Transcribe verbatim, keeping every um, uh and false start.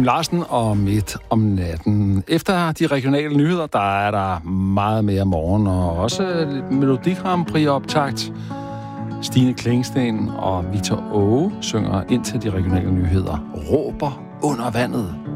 Kim Larsen og Midt om natten. Efter de regionale nyheder, der er der meget mere morgen, og også Melodi Grand Prix-optakt. Stine Klingsten og Victor Åge synger ind til de regionale nyheder. Råber under vandet.